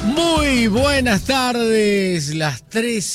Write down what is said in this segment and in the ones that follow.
Muy buenas tardes, las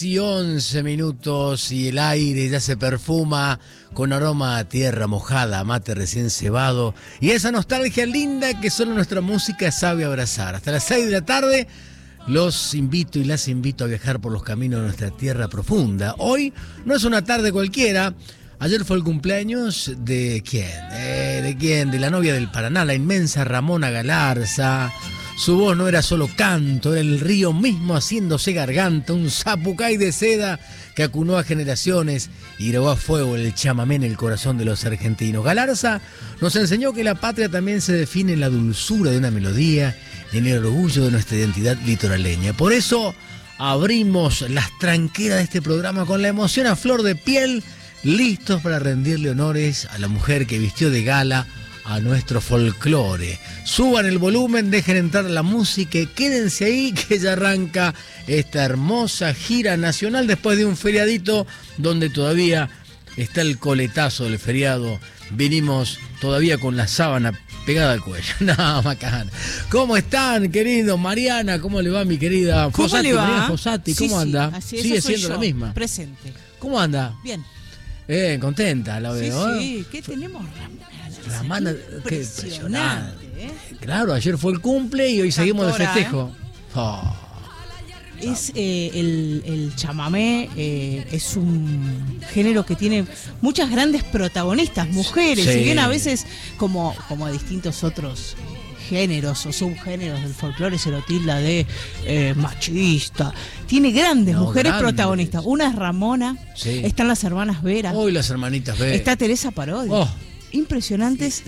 3:11 y el aire ya se perfuma con aroma a tierra mojada, mate recién cebado y esa nostalgia linda que solo nuestra música sabe abrazar. Hasta las 6 de la tarde los invito y las invito a viajar por los caminos de nuestra tierra profunda. Hoy no es una tarde cualquiera. Ayer fue el cumpleaños de ¿quién? ¿De quién? De la novia del Paraná, la inmensa Ramona Galarza. Su voz no era solo canto, era el río mismo haciéndose garganta, un zapucay de seda que acunó a generaciones y grabó a fuego el chamamé en el corazón de los argentinos. Galarza nos enseñó que la patria también se define en la dulzura de una melodía y en el orgullo de nuestra identidad litoraleña. Por eso abrimos las tranqueras de este programa con la emoción a flor de piel, listos para rendirle honores a la mujer que vistió de gala a nuestro folclore. Suban el volumen, dejen entrar la música y quédense ahí que ya arranca esta hermosa gira nacional después de un feriadito donde todavía está el coletazo del feriado. Venimos todavía con la sábana pegada al cuello. No, macana. ¿Cómo están, querido? Mariana, ¿cómo le va, mi querida? ¿Cómo Fossati, le va? Mariana Fossati, ¿cómo anda? Así es, Sigue soy siendo yo, la misma. Presente. ¿Cómo anda? Bien. Contenta, la veo. Sí, ¿qué tenemos? Ramana, qué impresionante, Claro, ayer fue el cumple y hoy seguimos de festejo. Es el chamamé, es un género que tiene muchas grandes protagonistas, mujeres, Sí. si bien a veces como distintos otros géneros o subgéneros del folclore se lo tilda de machista. Tiene grandes mujeres grandes. protagonistas. Una es Ramona, Sí. están las hermanas Vera, Hoy las hermanitas, ve. está Teresa Parodi. Oh. Impresionantes